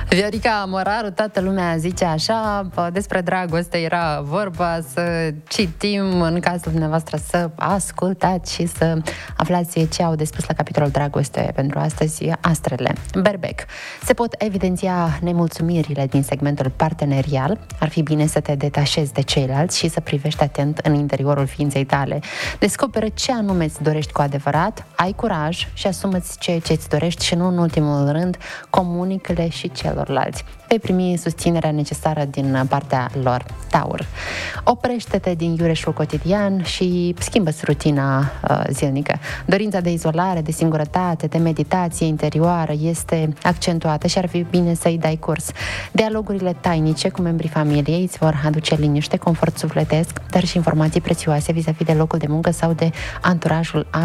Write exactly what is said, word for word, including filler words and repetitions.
Viorica Moraru, toată lumea zice așa, despre dragoste era vorba, să citim în cazul dumneavoastră, să ascultați și să aflați ce au de spus la capitolul dragoste pentru astăzi astrele. Berbec. Se pot evidenția nemulțumirile din segmentul partenerial. Ar fi bine să te detașezi de ceilalți și să privești atent în interiorul ființei tale. Descoperă ce anume îți dorești cu adevărat, ai curaj și asumă-ți ceea ce îți dorești și nu în ultimul rând comunică-le și celorlalți. Vei primi susținerea necesară din partea lor. Taur. Oprește-te din iureșul cotidian și schimbă-ți rutina uh, zilnică. Dorința de izolare, de singurătate, de meditație interioară este accentuată și ar fi bine să-i dai curs. Dialogurile tainice cu membrii familiei îți vor aduce liniște, confort sufletesc, dar și informații prețioase vis-a-vis de locul de muncă sau de anturajul